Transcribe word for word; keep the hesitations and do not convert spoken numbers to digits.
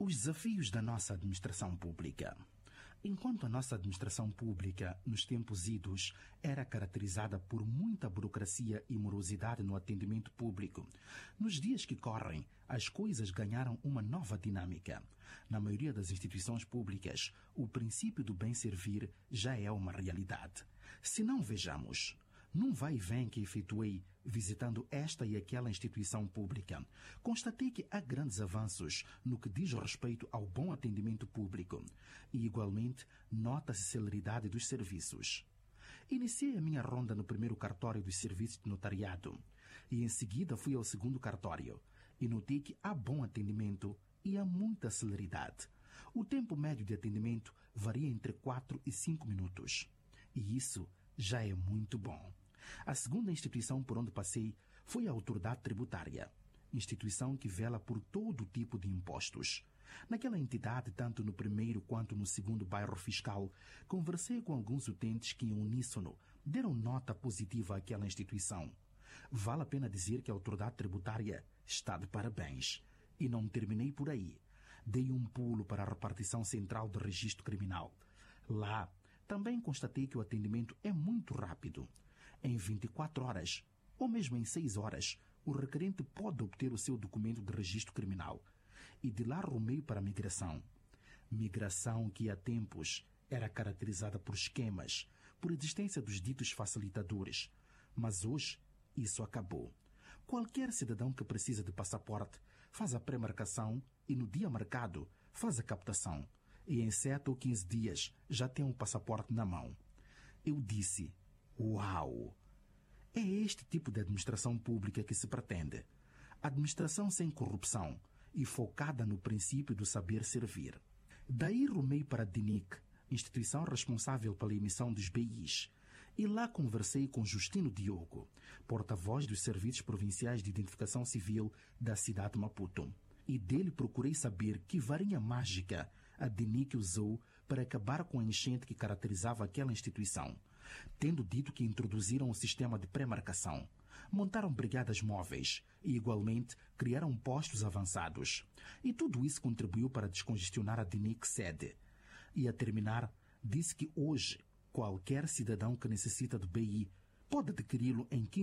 Os desafios da nossa administração pública. Enquanto a nossa administração pública, nos tempos idos, era caracterizada por muita burocracia e morosidade no atendimento público, nos dias que correm, as coisas ganharam uma nova dinâmica. Na maioria das instituições públicas, o princípio do bem servir já é uma realidade. Se não vejamos, num vai e vem que efetuei visitando esta e aquela instituição pública, constatei que há grandes avanços no que diz respeito ao bom atendimento público e, igualmente, nota-se celeridade dos serviços. Iniciei a minha ronda no primeiro cartório dos serviços de notariado e, em seguida, fui ao segundo cartório e notei que há bom atendimento e há muita celeridade. O tempo médio de atendimento varia entre quatro e cinco minutos e isso já é muito bom. A segunda instituição por onde passei foi a Autoridade Tributária, instituição que vela por todo tipo de impostos. Naquela entidade, tanto no primeiro quanto no segundo bairro fiscal, conversei com alguns utentes que, em uníssono, deram nota positiva àquela instituição. Vale a pena dizer que a Autoridade Tributária está de parabéns. E não terminei por aí. Dei um pulo para a repartição central do registro criminal. Lá, também constatei que o atendimento é muito rápido. Em vinte e quatro horas, ou mesmo em seis horas, o requerente pode obter o seu documento de registro criminal. E de lá rumei para a migração. Migração que há tempos era caracterizada por esquemas, por existência dos ditos facilitadores. Mas hoje, isso acabou. Qualquer cidadão que precisa de passaporte faz a pré-marcação e no dia marcado faz a captação. E em sete ou quinze dias já tem um passaporte na mão. Eu disse, uau! É este tipo de administração pública que se pretende. Administração sem corrupção e focada no princípio do saber servir. Daí rumei para a D N I C, instituição responsável pela emissão dos B Is, e lá conversei com Justino Diogo, porta-voz dos Serviços Provinciais de Identificação Civil da cidade de Maputo. E dele procurei saber que varinha mágica a D N I C usou para acabar com a enchente que caracterizava aquela instituição, tendo dito que introduziram um sistema de pré-marcação, montaram brigadas móveis e, igualmente, criaram postos avançados. E tudo isso contribuiu para descongestionar a D N I C sede. E, a terminar, disse que hoje, qualquer cidadão que necessita do B I pode adquiri-lo em quinze